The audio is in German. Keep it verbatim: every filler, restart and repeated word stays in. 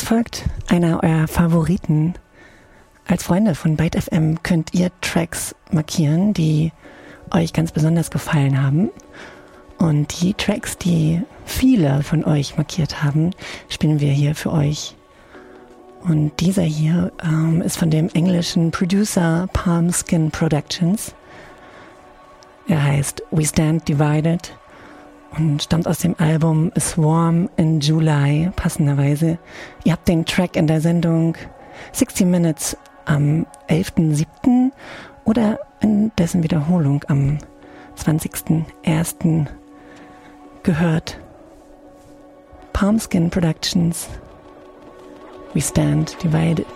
Jetzt folgt einer eurer Favoriten. Als Freunde von Byte F M könnt ihr Tracks markieren, die euch ganz besonders gefallen haben. Und die Tracks, die viele von euch markiert haben, spielen wir hier für euch. Und dieser hier ähm, ist von dem englischen Producer Palmskin Productions. Er heißt We Stand Divided und stammt aus dem Album It's Warm in July, passenderweise. Ihr habt den Track in der Sendung sixty Minutes am elften siebten oder in dessen Wiederholung am zwanzigsten ersten gehört. Palmskin Productions, We Stand Divided.